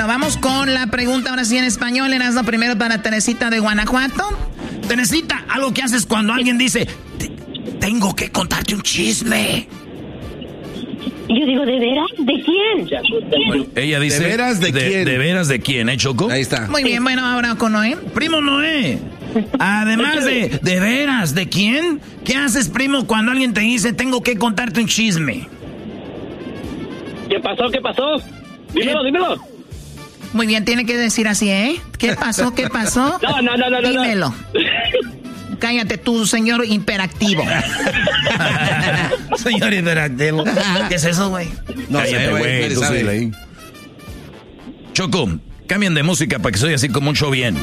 Bueno, vamos con la pregunta ahora sí en español. Erasmo, primero para Teresita de Guanajuato. Teresita, algo que haces cuando alguien dice, tengo que contarte un chisme. Yo digo, ¿de veras? ¿De quién? Bueno, ella dice, ¿de veras de quién? ¿De veras de quién, Choco? Ahí está. Muy bien, bueno, ahora con Noé. Primo Noé, además de veras de quién, ¿qué haces, primo, cuando alguien te dice, tengo que contarte un chisme? ¿Qué pasó? Dímelo. Muy bien, tiene que decir así, ¿eh? ¿Qué pasó? No. Dímelo. Cállate tú, señor imperactivo. Señor imperactivo. ¿Qué es eso, güey? No sé, güey. Tú sí. Choco, cambien de música para que soy así como un show bien.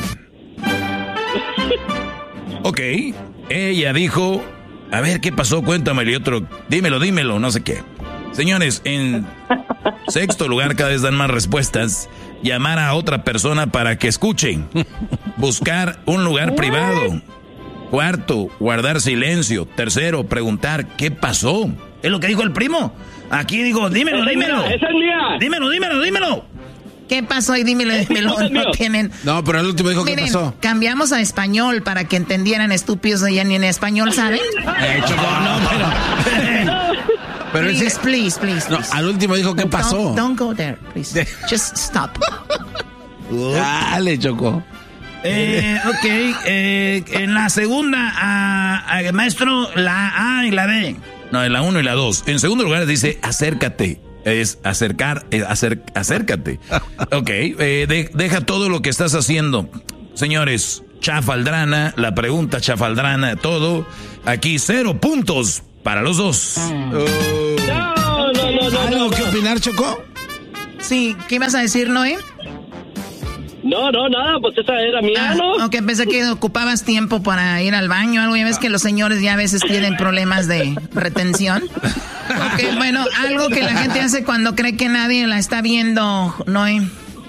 Ok, ella dijo, a ver, ¿qué pasó? Cuéntame, y otro, dímelo, no sé qué. Señores, en sexto lugar, cada vez dan más respuestas. Llamar a otra persona para que escuchen. Buscar un lugar privado. Cuarto, guardar silencio. Tercero, preguntar qué pasó. Es lo que dijo el primo. Aquí digo, dímelo. Esa es mía. Dímelo. ¿Qué pasó? Y dímelo. No tienen. No, pero el último dijo, Miren, ¿qué pasó? cambiamos a español para que entendieran, estúpidos, ya ni en español saben. Choco, no, pero Please. No, al último dijo, ¿qué pasó? Don't go there, please. Just stop. Dale, Choco. Ok, en la segunda, maestro, la A y la B. No, en la 1 y la 2. En segundo lugar dice, acércate. Es acércate. Ok, deja todo lo que estás haciendo. Señores, chafaldrana, la pregunta chafaldrana, todo. Aquí 0 puntos para los dos. No. ¿Algo que opinar, Choco? Sí, ¿qué ibas a decir, Noé? No, nada, pues esa era mía, ¿no? Ok, pensé que ocupabas tiempo para ir al baño, algo. Ya ves que los señores ya a veces tienen problemas de retención. Ok, bueno, algo que la gente hace cuando cree que nadie la está viendo, Noé.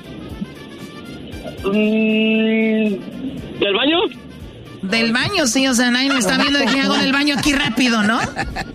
¿Del baño? Del baño, sí, o sea, nadie me está viendo de qué hago del baño aquí rápido, ¿no?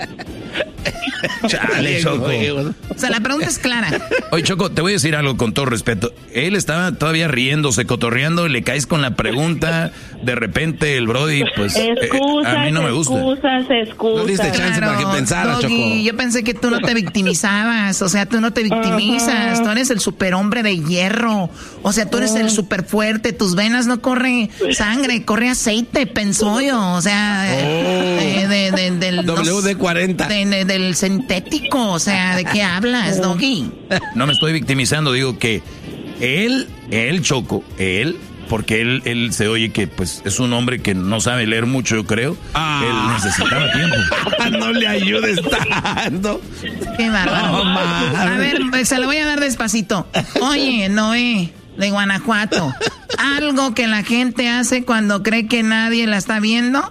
Chale, Choco. O sea, la pregunta es clara. Oye, Choco, te voy a decir algo con todo respeto. Él estaba todavía riéndose, cotorreando, le caes con la pregunta, de repente el brody, pues, a mí no me gusta. No diste chance para que pensara, Doggy, Choco. yo pensé que tú no te victimizabas, o sea, tú no te victimizas, tú eres el superhombre de hierro, o sea, tú eres el super fuerte, tus venas no corre sangre, corre aceite, pensollo, o sea, del WD-40. Del sintético, o sea, ¿de qué hablas, Doggy? No me estoy victimizando, digo que él Choco, porque él se oye que pues es un hombre que no sabe leer mucho, yo creo. Él necesitaba tiempo. No le ayudes tanto. Qué bárbaro. A ver, se lo voy a dar despacito. Oye, Noé, de Guanajuato, algo que la gente hace cuando cree que nadie la está viendo.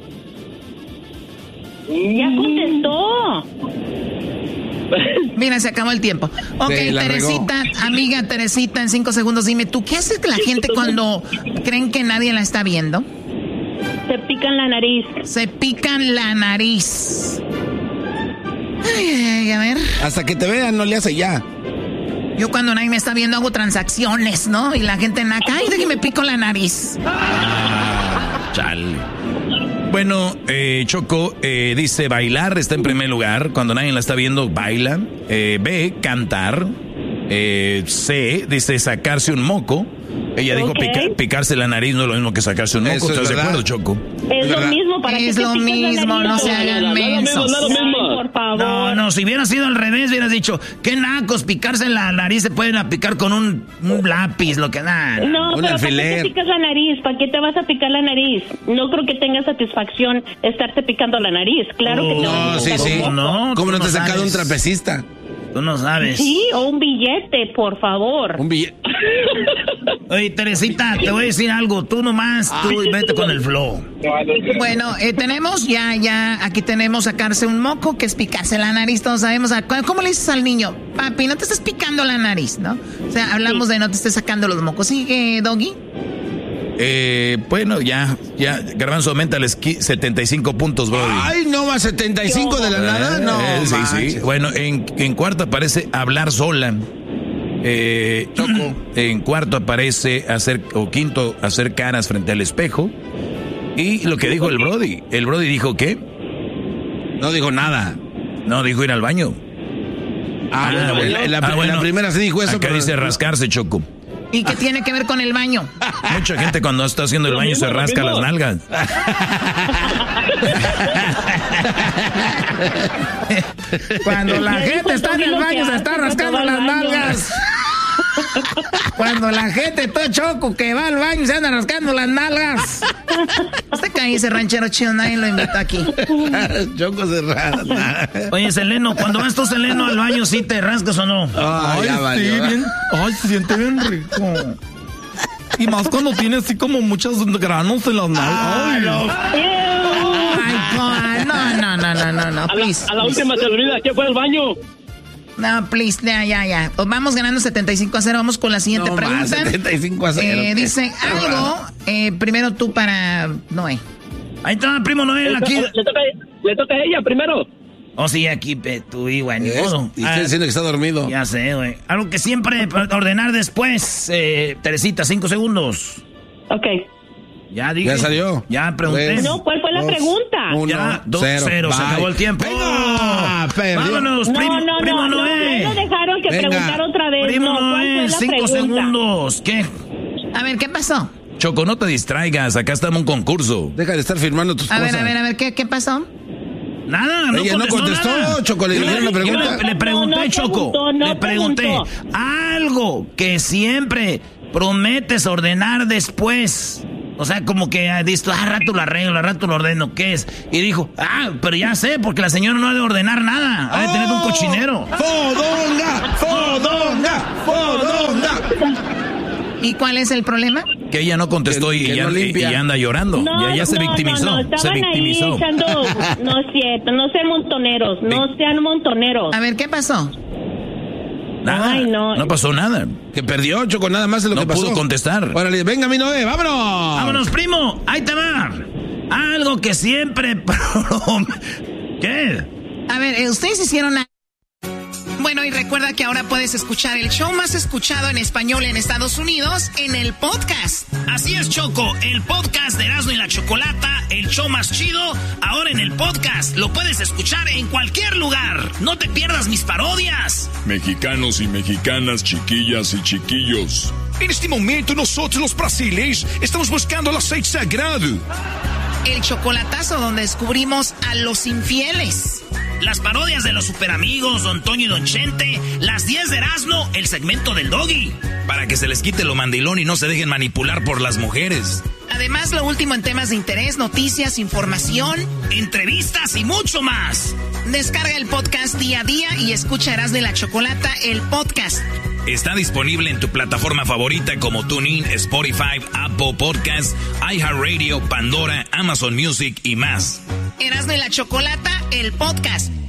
Ya contestó. Mira, se acabó el tiempo. Ok, Sí, Teresita, amiga Teresita, en 5 segundos, dime tú, ¿qué hace la gente cuando creen que nadie la está viendo? Se pican la nariz. Se pican la nariz. Ay, a ver. Hasta que te vean, no le hace ya. Yo cuando nadie me está viendo hago transacciones, ¿no? Y la gente naca, ay, déjame pico la nariz. Chale. Bueno, Choco dice bailar, está en primer lugar. Cuando nadie la está viendo, baila. B, cantar. C, dice sacarse un moco. Ella dijo picarse la nariz no es lo mismo que sacarse un moco. Eso es ¿Estás de verdad. acuerdo, Choco? Es lo mismo, para que Es te lo piques la mismo, nariz. no se hagan mensos. No es lo mismo. Ay, por favor. No, si hubiera sido al revés, hubieras dicho, qué nacos, picarse la nariz se pueden picar con un lápiz, lo que da. No, Un pero ¿para qué alfiler. te picas la nariz? ¿Para qué te vas a picar la nariz? No creo que tenga satisfacción estarte picando la nariz. Claro que te vas a No, sí, picar sí. un moco. No, ¿Cómo tú no te no has sacado un sabes. trapecista? Tú no sabes. Sí, o un billete, por favor. Un billete. Oye, Teresita, te voy a decir algo. Tú nomás, tú vete con el flow. Bueno, tenemos aquí tenemos sacarse un moco, que es picarse la nariz, todos sabemos. ¿Cómo le dices al niño? Papi, no te estés picando la nariz, ¿no? O sea, hablamos de no te estés sacando los mocos. ¿Sigue, Doggy? Bueno, ya, Garbanzo, aumentales 75 puntos, bro. Ay, no, más 75 de la nada. No, sí, sí. manches. Bueno, en cuarta aparece hablar sola. Choco. En cuarto aparece quinto, hacer caras frente al espejo. Y lo que dijo el Brody dijo ¿qué? No dijo nada. No, dijo ir al baño. La primera se dijo eso. Acá dice rascarse, Choco. ¿Y qué tiene que ver con el baño? Mucha gente cuando está haciendo el baño se rasca las nalgas. Cuando la gente está en el baño se está rascando las nalgas. Cuando la gente, todo Choco, que va al baño se anda rascando las nalgas. Este caí ese ranchero chido, nadie lo invita aquí. Choco cerrada. Oye, Seleno, cuando vas tú, Seleno, al baño, ¿sí te rascas o no? Ay, sí, bien. Ay, se siente bien rico. Y más cuando tiene así como muchos granos en las nalgas. No, please. A la última se olvida que fue al baño. No, please, ya. Vamos ganando 75-0. Vamos con la siguiente pregunta. 75-0. Dice algo. Primero tú para Noé. Ahí está, primo Noel, aquí. Le toca a ella primero. Oh, sí, aquí tú y güey, ni modo. Y estoy diciendo que está dormido. Ya sé, güey. Algo que siempre ordenar después. Teresita, 5 segundos. Ok. Ya dije. Ya salió. Ya pregunté. No, ¿cuál fue la pregunta? 2-0. Se acabó el tiempo. Vámonos, primo Noé. No dejaron que preguntara otra vez. Primo Noé, 5 segundos. ¿Qué? A ver, ¿qué pasó? Choco, no te distraigas. Acá estamos en un concurso. Deja de estar firmando tus cosas. A ver, ¿qué pasó? Nada, Ella no contestó, nada. Choco, le dijeron la pregunta. Le pregunté, Choco. Le pregunté. Algo que siempre prometes ordenar después. O sea, como que dices, rato lo arreglo, rato lo ordeno, ¿qué es? Y dijo, pero ya sé, porque la señora no ha de ordenar nada, ha de tener un cochinero. ¡Fodonga! ¿Y cuál es el problema? Que ella no contestó y anda llorando. Ya se victimizó. Se victimizó. Ahí echando, no es cierto, no sean montoneros, no sean montoneros. A ver, ¿qué pasó? Nada, no pasó nada. Que perdió, Choco, nada más de lo que pasó. No pudo contestar. Órale, venga, mi Noé, vámonos. Vámonos, primo, ahí te va. Algo que siempre... ¿Qué? A ver, ustedes hicieron... Bueno, y recuerda que ahora puedes escuchar el show más escuchado en español en Estados Unidos en el podcast. Así es, Choco, el podcast de Erasmo y la Chocolata, el show más chido, ahora en el podcast. Lo puedes escuchar en cualquier lugar. No te pierdas mis parodias. Mexicanos y mexicanas, chiquillas y chiquillos. En este momento nosotros los brasileños estamos buscando el aceite sagrado. El chocolatazo donde descubrimos a los infieles. Las parodias de los superamigos, Don Toño y Don Chente, las 10 de Erasmo, el segmento del Doggy. Para que se les quite lo mandilón y no se dejen manipular por las mujeres. Además, lo último en temas de interés, noticias, información, entrevistas y mucho más. Descarga el podcast día a día y escucha Erasmo y la Chocolata, el podcast. Está disponible en tu plataforma favorita como TuneIn, Spotify, Apple Podcasts, iHeartRadio, Pandora, Amazon Music y más. Erasmo y la Chocolata, el podcast.